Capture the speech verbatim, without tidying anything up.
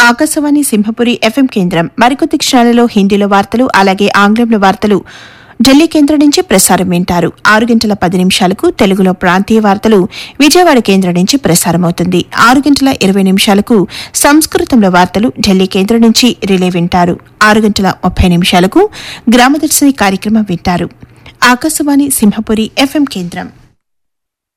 Akashvani Simhapuri FM కేంద్రం మరికొద్ది క్షణాలలో హిందీలో వార్తలు అలాగే ఆంగ్లంలో వార్తలు ఢిల్లీ కేంద్రం నుంచి ప్రసారం వింటారు. ఆరు గంటల పది నిమిషాలకు తెలుగులో ప్రాంతీయ వార్తలు విజయవాడ కేంద్రం నుంచి ప్రసారమవుతుంది. ఆరు గంటల ఇరవై నిమిషాలకు సంస్కృతంలో వార్తలు ఢిల్లీ కేంద్రం నుంచి రిలే వింటారు. ఆరు గంటల ముప్పై నిమిషాలకు గ్రామదర్శిని కార్యక్రమం వింటారు. ఆకాశవాణి సింహపురి ఎఫ్ఎం కేంద్రం.